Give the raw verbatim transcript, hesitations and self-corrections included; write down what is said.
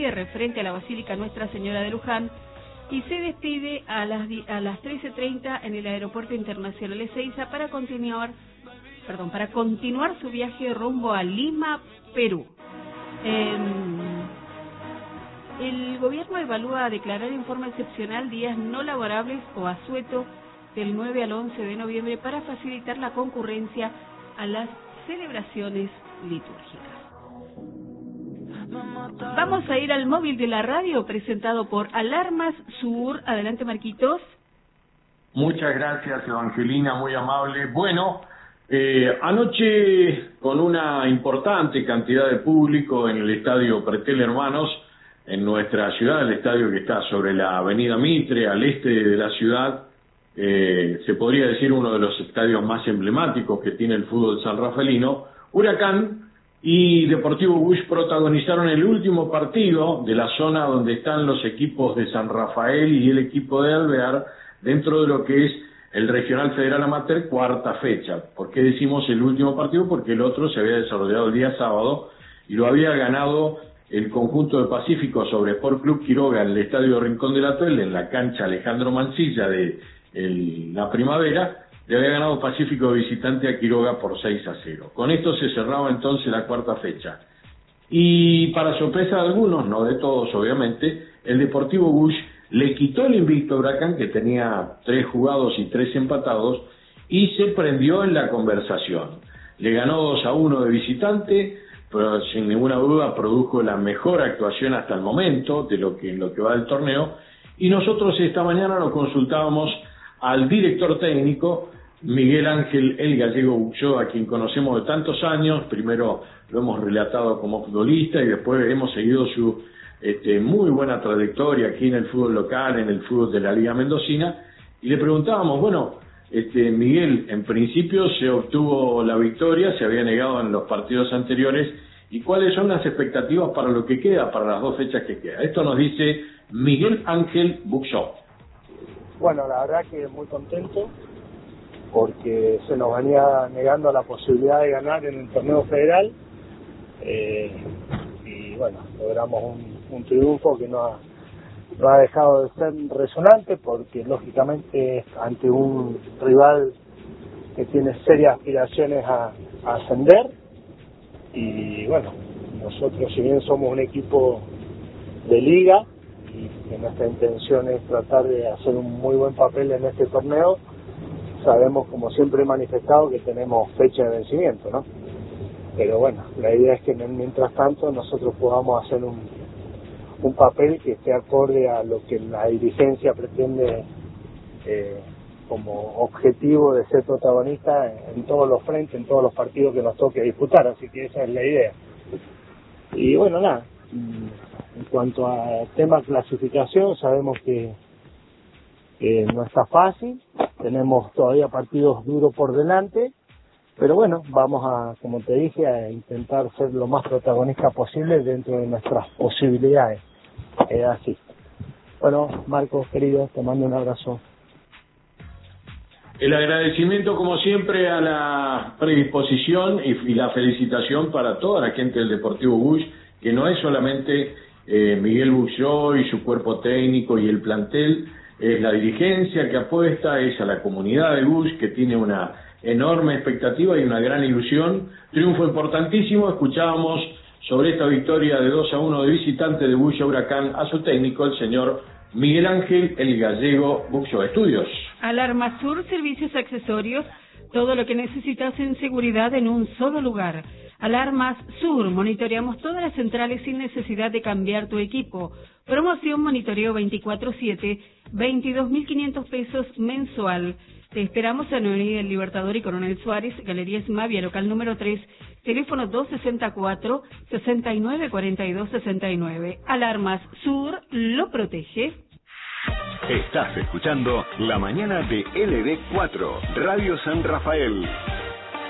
cierre frente a la Basílica Nuestra Señora de Luján y se despide a las, a las trece treinta en el Aeropuerto Internacional Ezeiza para continuar, perdón, para continuar su viaje rumbo a Lima, Perú. Eh, el gobierno evalúa declarar en forma excepcional días no laborables o asueto del nueve al once de noviembre para facilitar la concurrencia a las celebraciones litúrgicas. Vamos a ir al móvil de la radio presentado por Alarmas Sur. Adelante, Marquitos. Muchas gracias, Evangelina, muy amable. Bueno, eh, anoche con una importante cantidad de público en el Estadio Pretel Hermanos, en nuestra ciudad, el estadio que está sobre la avenida Mitre, al este de la ciudad, eh, se podría decir uno de los estadios más emblemáticos que tiene el fútbol sanrafaelino. Huracán y Deportivo Bush protagonizaron el último partido de la zona donde están los equipos de San Rafael y el equipo de Alvear dentro de lo que es el Regional Federal Amateur, cuarta fecha. ¿Por qué decimos el último partido? Porque el otro se había desarrollado el día sábado y lo había ganado el conjunto de Pacífico sobre Sport Club Quiroga en el Estadio Rincón de la Tuel, en la cancha Alejandro Mancilla de el, la Primavera. Le había ganado Pacífico de visitante a Quiroga por seis a cero. Con esto se cerraba entonces la cuarta fecha. Y para sorpresa de algunos, no de todos obviamente, el Deportivo Bush le quitó el invicto a Huracán, que tenía tres jugados y tres empatados, y se prendió en la conversación. Le ganó dos a uno de visitante, pero sin ninguna duda produjo la mejor actuación hasta el momento de lo que, en lo que va del torneo. Y nosotros esta mañana nos consultábamos al director técnico, Miguel Ángel El Gallego Buxó, a quien conocemos de tantos años. Primero lo hemos relatado como futbolista y después hemos seguido su este, muy buena trayectoria aquí en el fútbol local, en el fútbol de la Liga Mendocina, y le preguntábamos, bueno, este, Miguel, en principio se obtuvo la victoria, se había negado en los partidos anteriores, y cuáles son las expectativas para lo que queda, para las dos fechas que queda. Esto nos dice Miguel Ángel Buxó. Bueno, la verdad que muy contento, porque se nos venía negando la posibilidad de ganar en el torneo federal, eh, y bueno, logramos un, un triunfo que no ha, no ha dejado de ser resonante, porque lógicamente ante un rival que tiene serias aspiraciones a, a ascender, y bueno, nosotros si bien somos un equipo de liga, y que nuestra intención es tratar de hacer un muy buen papel en este torneo, sabemos, como siempre he manifestado, que tenemos fecha de vencimiento, ¿no? Pero bueno, la idea es que mientras tanto nosotros podamos hacer un, un papel que esté acorde a lo que la dirigencia pretende eh, como objetivo de ser protagonista en, en todos los frentes, en todos los partidos que nos toque disputar, así que esa es la idea. Y bueno, nada, en cuanto a tema clasificación, sabemos que eh, no está fácil, tenemos todavía partidos duros por delante, pero bueno, vamos a, como te dije, a intentar ser lo más protagonista posible dentro de nuestras posibilidades. Es así. Bueno, Marcos, querido, te mando un abrazo. El agradecimiento, como siempre, a la predisposición y, y la felicitación para toda la gente del Deportivo Bush, que no es solamente eh, Miguel Buxó y su cuerpo técnico y el plantel, es la dirigencia que apuesta, es a la comunidad de Bush, que tiene una enorme expectativa y una gran ilusión. Triunfo importantísimo. Escuchábamos sobre esta victoria de dos a uno de visitante de Bush a Huracán a su técnico, el señor Miguel Ángel El Gallego Buxó. Estudios. Alarma Sur, servicios accesorios, todo lo que necesitas en seguridad en un solo lugar. Alarmas Sur, monitoreamos todas las centrales sin necesidad de cambiar tu equipo. Promoción monitoreo veinticuatro siete, veintidós mil quinientos pesos mensual. Te esperamos en Avenida El Libertador y Coronel Suárez, Galería Esmavia, local número tres, teléfono dos sesenta y cuatro, sesenta y nueve cuarenta y dos sesenta y nueve. Alarmas Sur lo protege. Estás escuchando La Mañana de L D cuatro, Radio San Rafael.